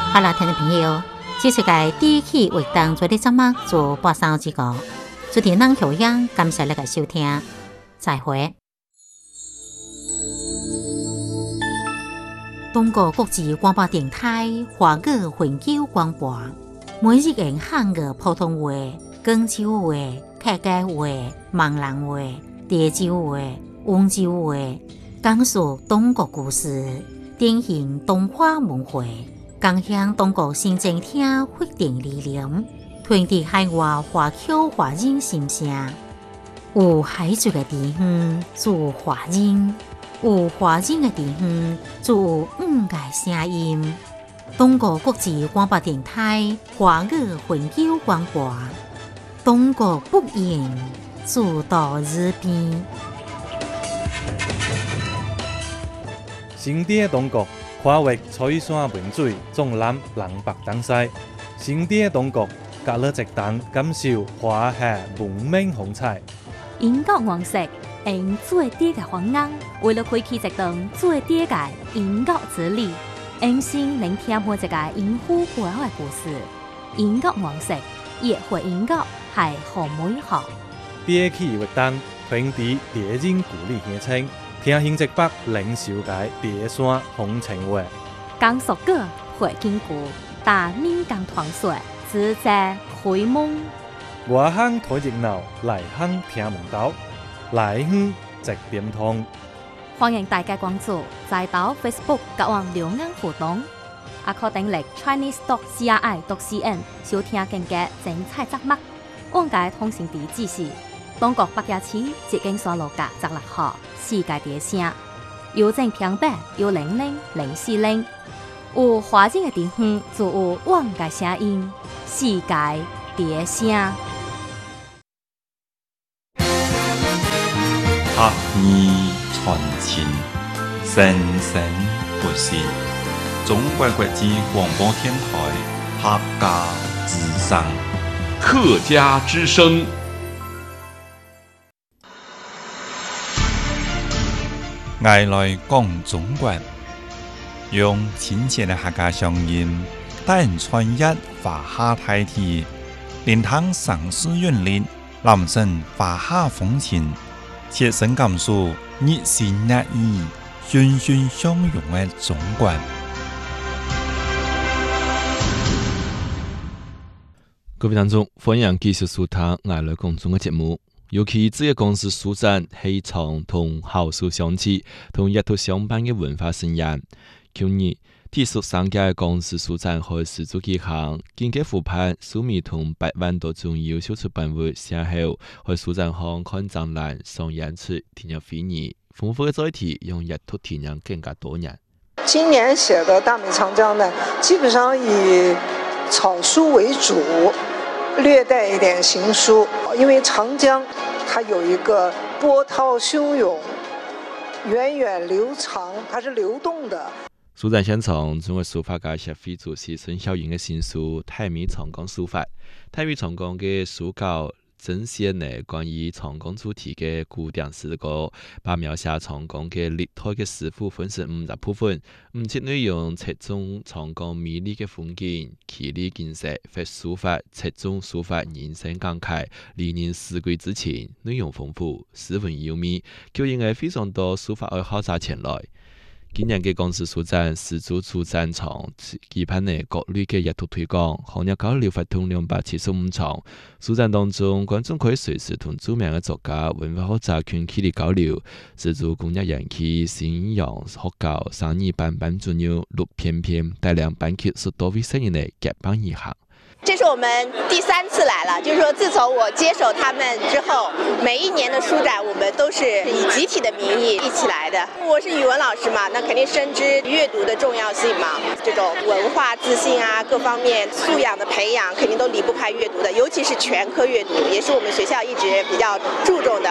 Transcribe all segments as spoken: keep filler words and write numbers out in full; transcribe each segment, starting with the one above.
好了，听众朋友，这是个第一期活动做的节目做播送之歌，主持人小英，感谢你的收听，再会。中国国际广播电台华语环球广播，每日用汉语普通话、广州话、客家话、闽南话、潮州话、温州话，讲述中国故事，典型东华文化，共享中国新政厅发展理念，传递海外华侨华人心声。有海族的地方做华人，有华人的地方做五个声音。中国国际广播电台华语环球广播，中国不言，做到日边。 新的中国跨越彩山文水，纵览南北东西。新的中国隔了一档，感受华夏文明风采。 英国王室用最低嘅方案，为了开启一档最低嘅英国之旅，用心聆听每一个英虎背后嘅故事。英国王室也会英国系好美好。 第一期活动传递地人故里乡亲，听新浙北领受界地山风情话。 讲述个会经过大闽港团水，自在开蒙。 外乡睇热闹，内乡听门道，内乡直点通。 欢迎大家关注在岛 Facebook 甲网两岸互动，也可订阅 Chinese dot C R I dot C N 收听更加精彩节目。往界通讯地址是中国北野市捷径山路甲十六号世界地声，邮政平板幺零零零四零。有华人的地方就有往界声音，世界地声。 客义传情，生生不息。中国国际广播电台客家之声， 客家之声。 爱来讲中国，用亲切的客家乡音，带人穿越华夏大地，连通城市韵律，揽胜华夏风情。切身感受热情热意、欣欣相融的中国。 各位听众，欢迎继续收听《爱来讲中》嘅节目。尤其这个公司书展系从同校书相似，同一套相伴嘅文化盛宴。去年第十三届公司书展开始做举行，经过复盘，数米同百万多种优秀出版物先后去书展上看展览、上演出、体验会议，丰富嘅载体用一套体验更加多年。 今年写的《大美长江》呢，基本上以草书为主，略带一点行书，因为长江它有一个波涛汹涌、源远流长，它是流动的。 书展现场，中国书法家协会主席孙晓云的新书《太米长江书法》。太米长江的书稿呈现了关于长江主题的古典诗歌，把描写长江的历代的诗赋分成五十部分，五节内容侧重长江美丽的风景、奇丽景色，或书法侧重书法人生感慨、历年诗归之情，内容丰富，诗文优美，吸引了非常多书法爱好者前来。今年嘅公司书展始祖主展场举办嘅各类嘅阅读推广，行业交流活动两百七十五场。书展当中，观众可以随时同著名嘅作家、文化学者群起嚟交流。始祖工业人气、信仰学教、生意班班主任陆片片带领班级十多位生人嘅结伴而行。 这是我们第三次来了，就是说自从我接手他们之后，每一年的书展我们都是以集体的名义一起来的。我是语文老师嘛，那肯定深知阅读的重要性嘛，这种文化自信啊，各方面素养的培养肯定都离不开阅读的，尤其是全科阅读，也是我们学校一直比较注重的。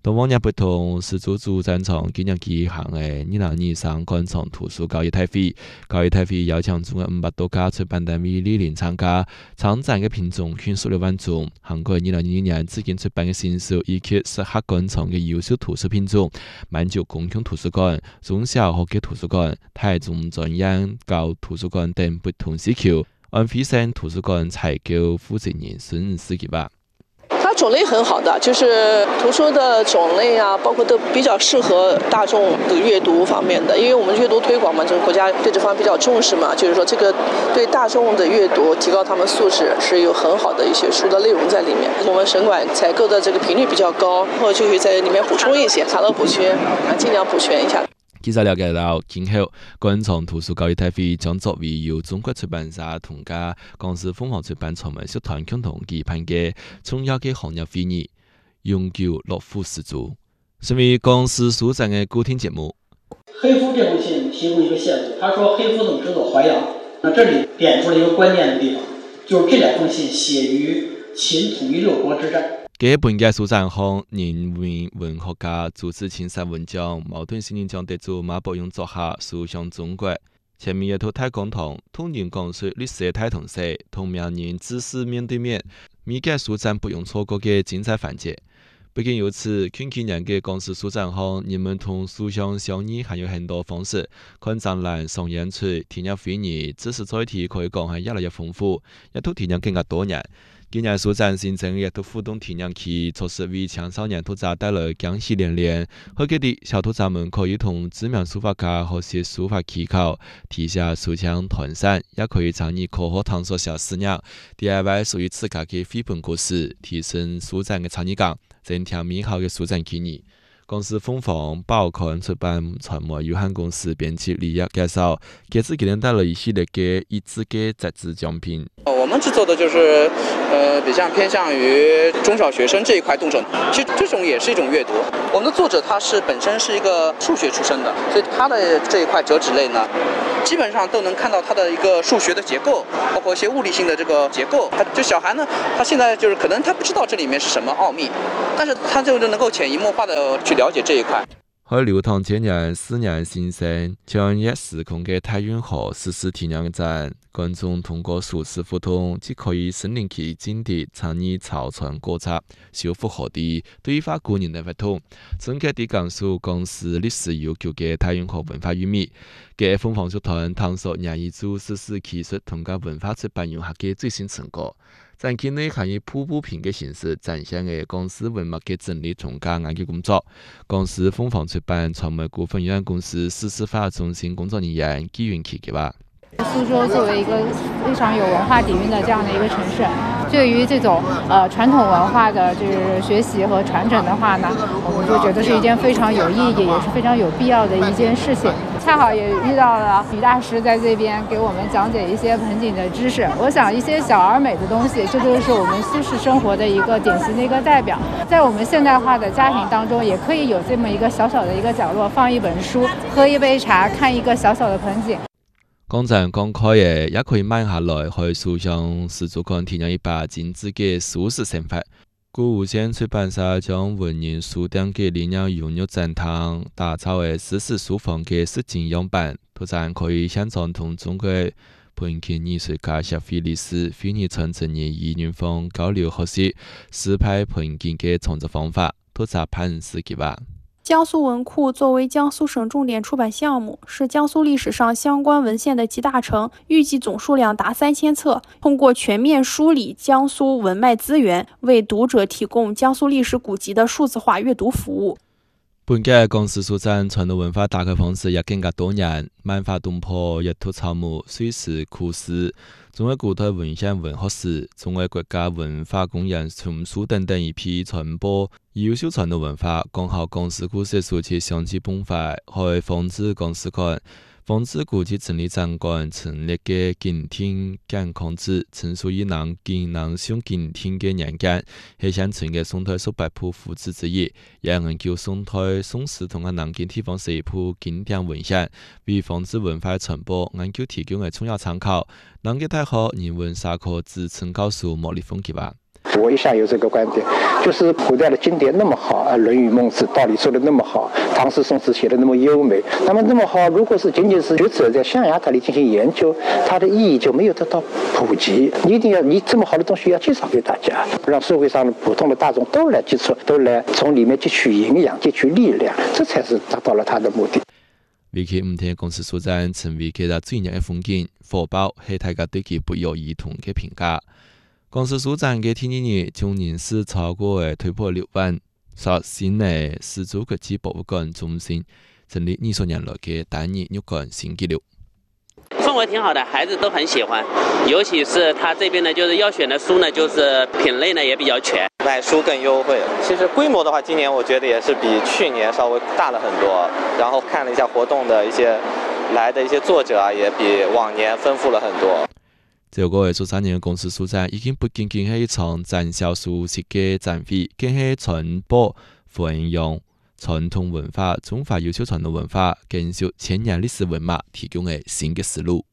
同往年不同，始祖主展场今年举行的二零二三馆藏图书交易大会。交易大会邀请总共五百多家出版单位莅临参加，参展的品种均数六万种，涵盖二零二二年至今出版的新书以及适合馆藏的优秀图书品种，满足公共图书馆、中小学嘅图書馆、台中专业教图书馆等不同需求。安徽省图书馆采购负责人孙思吉吧。 它种类很好的，就是图书的种类啊，包括都比较适合大众的阅读方面的。因为我们阅读推广嘛，这个国家对这方面比较重视嘛，就是说这个对大众的阅读，提高他们素质是有很好的一些书的内容在里面。我们省管采购的这个频率比较高，然后就会在里面补充一些，查漏补缺，啊，尽量补全一下。 记者了解到，今后馆藏图书交易大会将作为由中国出版社同家公司凤凰出版传媒集团共同举办的重要的行业会议，永久乐府十足。身为公司书展的固定节目。 黑夫这封信提供一个线索，他说黑夫怎么知道淮阳？那这里点出了一个关键的地方，就是这两封信写于秦统一六国之战。 给本届书展上，人文文学家主持青山文奖、茅盾新人奖得主马伯庸作客《书向中国》，前面一套太共同，同人讲述历史的太同色，同名人知识面对面，每届书展不容错过的精彩环节。不仅如此，近几年的公司书展上，人们同书香相依还有很多方式，看展览、上演出、体验会议，知识载体可以讲係越來越豐富，一套體驗更加多元。今年書展形成一套互動體驗區，措施為青少年讀者帶來驚喜連連。喺佢哋小讀者們可以同知名書法家學習書法技巧，題寫書槍團扇，也可以參與科學探索小實驗 ，D I Y 屬於自家嘅繪本故事，提升書展嘅參與感，增添美好嘅書展體驗。公司鳳凰報刊出版傳媒有限公司編輯李亞介紹，這次給人帶來一系列嘅益智嘅雜誌獎品。 我們制作的就是呃比較偏向於中小學生這一塊動手，其實這種也是一種閱讀。我們的作者他是本身是一個數學出身的，所以他的這一塊折紙類呢，基本上都能看到他的一個數學的結構，包括一些物理性的這個結構。他就小孩呢，他現在就是可能他不知道這裡面是什麼奧秘，但是他就能夠潛移默化的去了解這一塊。 喺流堂今年四年先生將一時空嘅太運河實施體驗展，觀眾通過數次互動，即可以身臨其境地參與潮船觀察、修復河堤、對話古人的活動，深刻地講述公司歷史悠久嘅太運河文化與美。嘅鳳凰集團探索廿二組實施技術同埋文化出版融合嘅最新成果。展期內還以瀑布片嘅形式展現嘅公司文物嘅整理同加研究工作。公司鳳凰出版傳媒股份有限公司史事法中心工作人員紀雲琪嘅話： 蘇州作為一個非常有文化底蘊的這樣的一個城市，對於這種呃傳統文化的就是學習和傳承的話呢，我們就覺得是一件非常有意義，也是非常有必要的一件事情。恰好也遇到了呂大師在這邊給我們講解一些盆景的知識。我想一些小而美的東西，這就是我們蘇式生活的一個典型的一個代表。在我們現代化的家庭當中，也可以有這麼一個小小的一個角落，放一本書，喝一杯茶，看一個小小的盆景。 廣展公開嘅也可以買下來，去書香十足館體驗一把精緻嘅書式生活。古無線出版社將文人書店嘅理念融入展堂，打造嘅史式書房嘅實景樣板。圖展可以現場同中國盆景藝術家協會理事會議傳承人葉元鳳交流學習實拍盆景嘅創作方法。圖展潘司機吧。 江蘇文庫作為江蘇省重點出版項目，是江蘇歷史上相關文獻的集大成，預計總數量達三千冊。通過全面梳理江蘇文脈資源，為讀者提供江蘇歷史古籍的數字化閱讀服務。 本屆公司書展傳統文化打開方式也更加多元，萬花東坡、一兔草木、水石庫史、中國古代文獻文學史、中國國家文化公園叢書等等一批傳播優秀傳統文化，講好公司故事書籍相繼崩壞，開防止公司館、防止古籍整理展館成立嘅景廳健康誌，陳述以南景南上景廳嘅年間，係鄉村嘅宋代數百部府志之一，也研究宋代宋史同埋南京地方四部經典文獻，為防止文化傳播研究提供嘅重要參考。南京大學人文社科資深教授莫立峰佢話： 我一向有这个观点，就是古代的经典那么好啊，《论语》《孟子》道理说的那么好，唐诗宋词写的那么优美，那么那么好，如果是仅仅是学者在象牙塔里进行研究，它的意义就没有得到普及。你一定要，你这么好的东西要介绍给大家，让社会上的普通的大众都来接触，都来从里面汲取营养、汲取力量，这才是达到了他的目的。 为期五天，公司所长成为其他最热的风景，火爆係大家對其不約而同嘅評價。公司所長嘅天日將人數超過嘅突破六萬，率先嘅世祖國際博物館中心成立二十年來嘅單日入館新紀錄。 氛围挺好的，孩子都很喜欢，尤其是他这边呢，就是要选的书呢，就是品类呢也比较全， 买书更优惠。其实规模的话，今年我觉得也是比去年稍微大了很多。然后看了一下活动的一些来的一些作者啊，也比往年丰富了很多。 這個月做三年嘅公司所在已經不僅僅係一場展銷書籍嘅展會，更係傳播弘揚傳統文化、中華優秀傳統文化、建設千年歷史文物提供嘅新嘅思路。